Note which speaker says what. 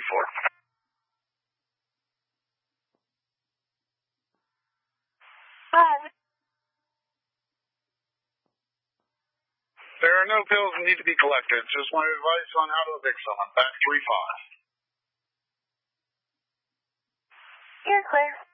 Speaker 1: Hi.
Speaker 2: There are no pills that need to be collected. Just wanted advice on how to evict someone. Back 3-5.
Speaker 1: You're clear.